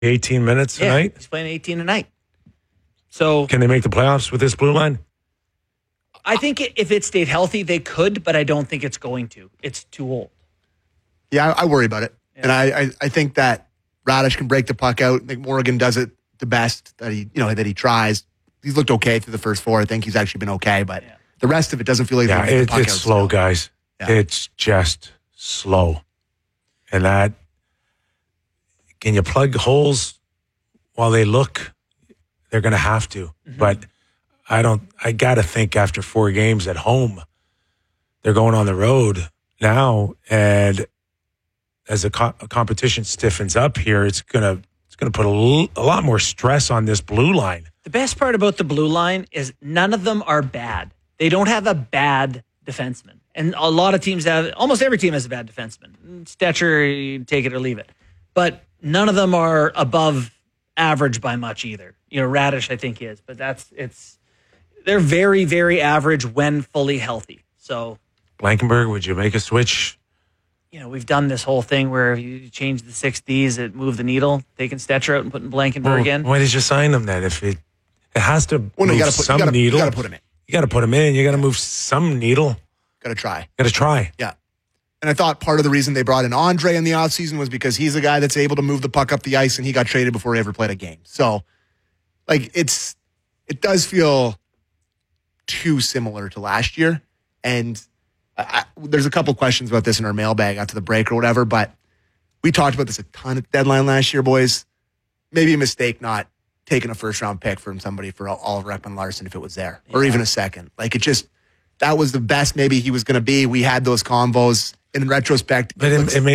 18 minutes a night? He's playing 18 a night. So can they make the playoffs with this blue line? I think if it stayed healthy, they could, but I don't think it's going to. It's too old. Yeah, I worry about it. Yeah. And I think that Radish can break the puck out. I think Morgan does it the best that he tries. He's looked okay through the first 4. I think he's actually been okay, but the rest of it doesn't feel like the puck it's slow, guys. Yeah. It's just slow. And that, can you plug holes while they look? They're going to have to. Mm-hmm. But I got to think after 4 games at home, they're going on the road now. And as the competition stiffens up here, it's going to put a lot more stress on this blue line. The best part about the blue line is none of them are bad. They don't have a bad defenseman. And a lot of teams almost every team has a bad defenseman. Stetcher, you take it or leave it. But none of them are above average by much either. Radish, I think, is. But they're very, very average when fully healthy. So, Blankenburg, would you make a switch? We've done this whole thing where you change the 6 Ds that move the needle, taking Stetcher out and putting Blankenburg in. Why did you sign him then? If it has to move some needle. You got to put him in. You got to put him in. You got to move some needle. Got to try. Got to try. Yeah. And I thought part of the reason they brought in Andre in the offseason was because he's a guy that's able to move the puck up the ice, and he got traded before he ever played a game. So, it does feel too similar to last year. And there's a couple questions about this in our mailbag after the break or whatever, but we talked about this a ton at deadline last year, boys. Maybe a mistake not taking a first-round pick from somebody for Oliver Ekman-Larsson if it was there, or even a second. That was the best maybe he was going to be. We had those convos in retrospect. But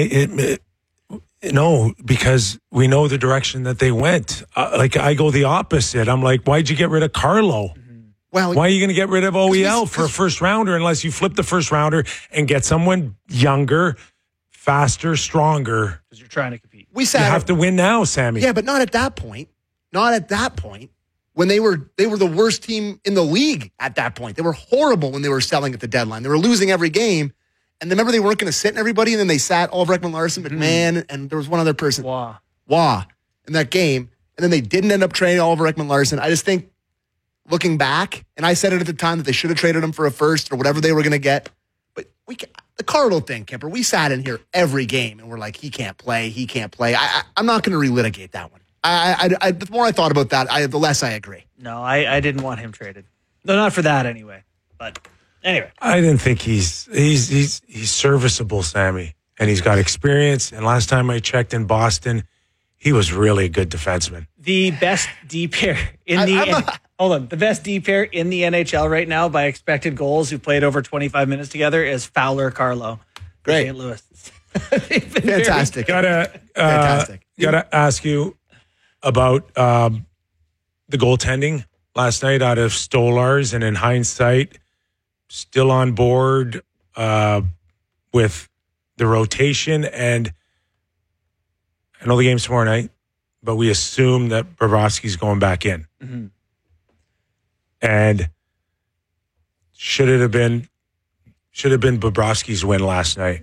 no, because we know the direction that they went. I go the opposite. I'm like, why'd you get rid of Carlo? Well, why are you going to get rid of OEL for a first rounder unless you flip the first rounder and get someone younger, faster, stronger? Because you're trying to compete. You have to win now, Sammy. Yeah, but not at that point. Not at that point. When they were the worst team in the league at that point. They were horrible when they were selling at the deadline. They were losing every game. And remember, they weren't going to sit in everybody, and then they sat Oliver Ekman-Larsson, McMahon, and there was one other person. Waugh. In that game. And then they didn't end up trading Oliver Ekman-Larsson. I just think, looking back, and I said it at the time that they should have traded him for a first or whatever they were going to get. But the Carlo thing, Kemper, we sat in here every game, and we're like, he can't play. I'm not going to relitigate that one. The more I thought about that, the less I agree. No, I didn't want him traded. No, not for that anyway. But anyway, I didn't think he's serviceable, Sammy, and he's got experience. And last time I checked in Boston, he was really a good defenseman. The best D pair in the best D pair in the NHL right now by expected goals who played over 25 minutes together is Fowler Carlo. Great, St. Louis. Fantastic. Gotta ask you about the goaltending last night out of Stolars, and in hindsight, still on board with the rotation. And I know the game's tomorrow night, but we assume that Bobrovsky's going back in. Mm-hmm. And should it have been Bobrovsky's win last night?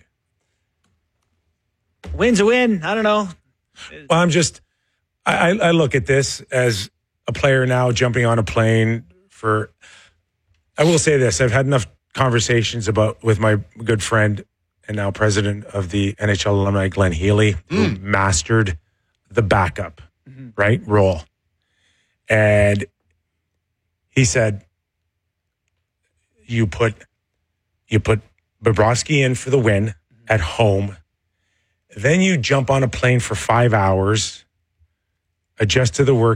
Win's a win. I don't know. Well, I look at this as a player now jumping on a plane for. I will say this: I've had enough conversations with my good friend and now president of the NHL alumni, Glenn Healy, who mastered the backup role, and he said, "You put Bobrovsky in for the win at home, then you jump on a plane for 5 hours." Adjust to the work,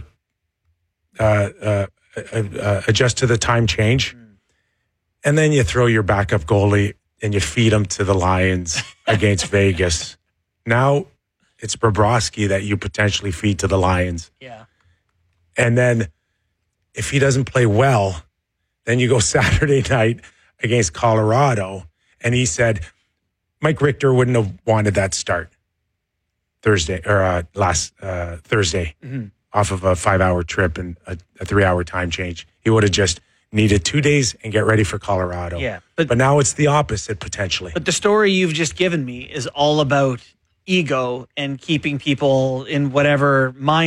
adjust to the time change, and then you throw your backup goalie and you feed him to the Lions against Vegas. Now it's Bobrovsky that you potentially feed to the Lions. Yeah. And then if he doesn't play well, then you go Saturday night against Colorado. And he said Mike Richter wouldn't have wanted that start. Thursday last Thursday off of a 5-hour trip and a 3-hour time change. He would have just needed 2 days and get ready for Colorado. Yeah. But now it's the opposite potentially. But the story you've just given me is all about ego and keeping people in whatever mind